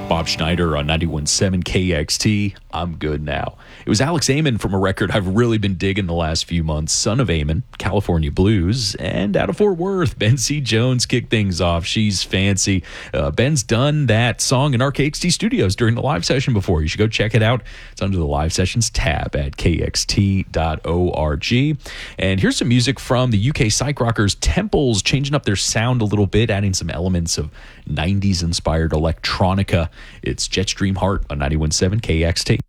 Bob Schneider on 91.7 KXT. I'm good now. It was Alex Amon from a record I've really been digging the last few months, Son of Amon, California Blues, and out of Fort Worth, Ben C. Jones kicked things off. She's fancy. Ben's done that song in our KXT studios during the live session before. You should go check it out. It's under the live sessions tab at kxt.org. And here's some music from the UK psych rockers Temples, changing up their sound a little bit, adding some elements of 90s inspired electronica. It's Jetstream Heart on 91.7 KXT.